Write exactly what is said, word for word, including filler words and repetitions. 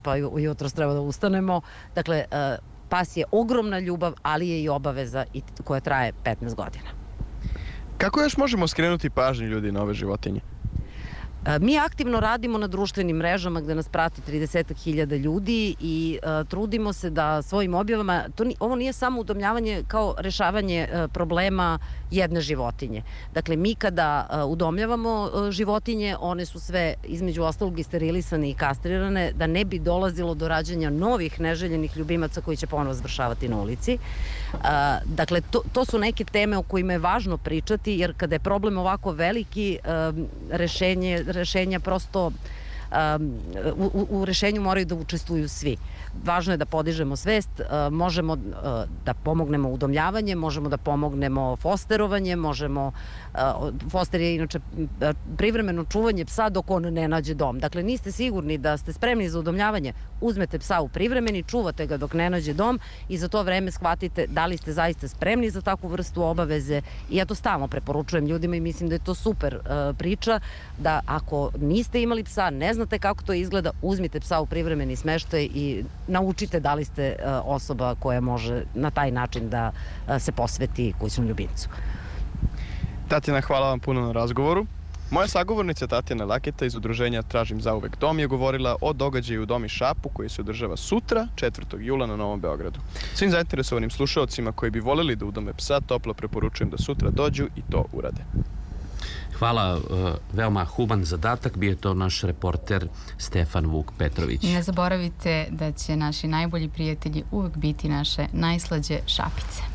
pa jutros treba da ustanemo. Dakle, pas je ogromna ljubav, ali je i obaveza koja traje petnaest godina. Kako još možemo skrenuti pažnju ljudi na ove životinje? Mi aktivno radimo na društvenim mrežama gde nas prati trideset hiljada ljudi i uh, trudimo se da svojim objavama, to ni, ovo nije samo udomljavanje kao rešavanje uh, problema jedne životinje. Dakle, mi kada uh, udomljavamo uh, životinje, one su sve između ostalog i sterilisane i kastrirane, da ne bi dolazilo do rađanja novih neželjenih ljubimaca koji će ponovo završavati na ulici. Uh, dakle, to, to su neke teme o kojima je važno pričati, jer kada je problem ovako veliki, uh, rešenje rešenja prosto um, u, u rešenju moraju da učestvuju svi. Važno je da podižemo svest, uh, možemo uh, da pomognemo udomljavanje, možemo da pomognemo fosterovanje, možemo, uh, foster je inače privremeno čuvanje psa dok on ne nađe dom. Dakle, niste sigurni da ste spremni za udomljavanje, uzmete psa u privremeni, čuvate ga dok ne nađe dom i za to vreme shvatite da li ste zaista spremni za takvu vrstu obaveze. I ja to stalno preporučujem ljudima i mislim da je to super uh, priča, da ako niste imali psa, ne znate kako to izgleda, uzmite psa u privremeni smeštaj i naučite da li ste uh, osoba koja može na taj način da uh, se posveti kućnom ljubimcu. Tatjana, hvala vam puno na razgovoru. Moja sagovornica Tatjana Laketa iz udruženja Tražim zauvek dom je govorila o događaju u Domi Šapu koji se održava sutra, četvrtog jula na Novom Beogradu. Svim zainteresovanim slušaocima koji bi voleli da udome psa, toplo preporučujem da sutra dođu i to urade. Hvala, veoma human zadatak, bio je to naš reporter Stefan Vuk Petrović. Ne zaboravite da će naši najbolji prijatelji uvek biti naše najslađe šapice.